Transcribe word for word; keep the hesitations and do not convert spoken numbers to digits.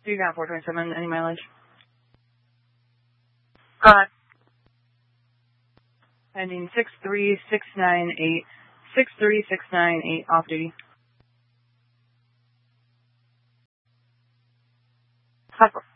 You got four twenty-seven, any mileage? Go ahead. Ending six three six nine eight, six three six nine eight, off duty. Cycle.